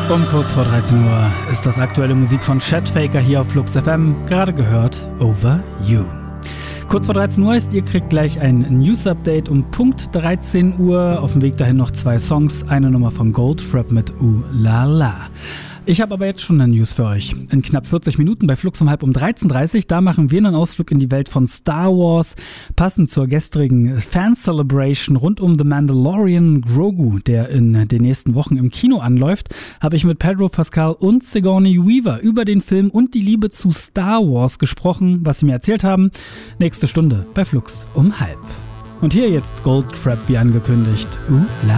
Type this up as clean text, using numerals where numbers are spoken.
Um kurz vor 13 Uhr ist das aktuelle Musik von Chet Faker hier auf Flux FM, gerade gehört Over You. Kurz vor 13 Uhr heißt, ihr kriegt gleich ein News-Update um Punkt 13 Uhr. Auf dem Weg dahin noch 2 Songs, eine Nummer von Goldfrapp mit Ooh La La. Ich habe aber jetzt schon eine News für euch. In knapp 40 Minuten bei Flux um 13:30 da machen wir einen Ausflug in die Welt von Star Wars. Passend zur gestrigen Fan-Celebration rund um The Mandalorian Grogu, der in den nächsten Wochen im Kino anläuft, habe ich mit Pedro Pascal und Sigourney Weaver über den Film und die Liebe zu Star Wars gesprochen, was sie mir erzählt haben. Nächste Stunde bei Flux um 12:30. Und hier jetzt Goldfrapp wie angekündigt. Ooh La